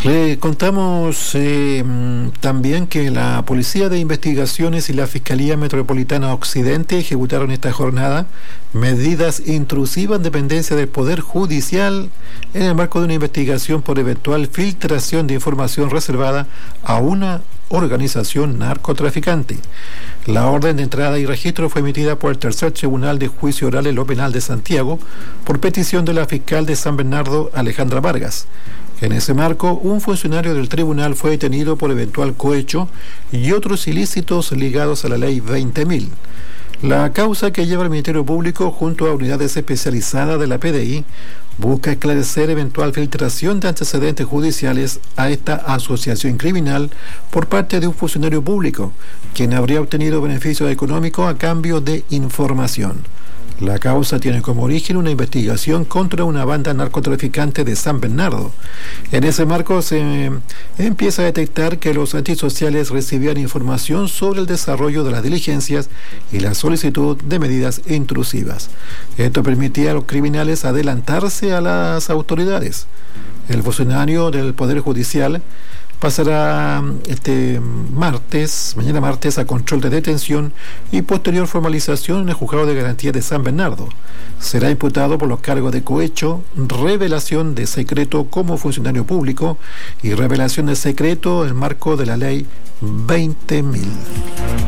Le contamos también que la Policía de Investigaciones y la Fiscalía Metropolitana Occidente ejecutaron esta jornada medidas intrusivas en dependencia del Poder Judicial en el marco de una investigación por eventual filtración de información reservada a una organización narcotraficante. La orden de entrada y registro fue emitida por el Tercer Tribunal de Juicio Oral en lo Penal de Santiago por petición de la fiscal de San Bernardo, Alejandra Vargas. En ese marco, un funcionario del tribunal fue detenido por eventual cohecho y otros ilícitos ligados a la Ley 20.000. La causa que lleva el Ministerio Público junto a unidades especializadas de la PDI busca esclarecer eventual filtración de antecedentes judiciales a esta asociación criminal por parte de un funcionario público, quien habría obtenido beneficios económicos a cambio de información. La causa tiene como origen una investigación contra una banda narcotraficante de San Bernardo. En ese marco se empieza a detectar que los antisociales recibían información sobre el desarrollo de las diligencias y la solicitud de medidas intrusivas. Esto permitía a los criminales adelantarse a las autoridades. El funcionario del Poder Judicial pasará mañana martes, a control de detención y posterior formalización en el Juzgado de Garantía de San Bernardo. Será imputado por los cargos de cohecho, revelación de secreto como funcionario público y revelación de secreto en el marco de la Ley 20.000.